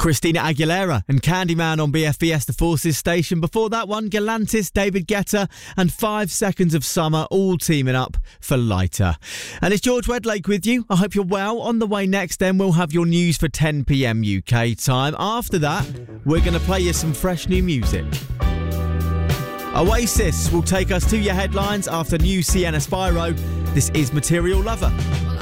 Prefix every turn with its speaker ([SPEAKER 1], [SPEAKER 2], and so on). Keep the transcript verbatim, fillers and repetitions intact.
[SPEAKER 1] Christina Aguilera and Candyman on B F Fiesta Forces station. Before that one, Galantis, David Guetta and Five Seconds of Summer all teaming up for Lighter. And it's George Wedlake with you. I hope you're well. On the way next then, we'll have your news for ten p.m. U K time. After that, we're going to play you some fresh new music. Oasis will take us to your headlines after new Sienna Spyro. This is Material Lover.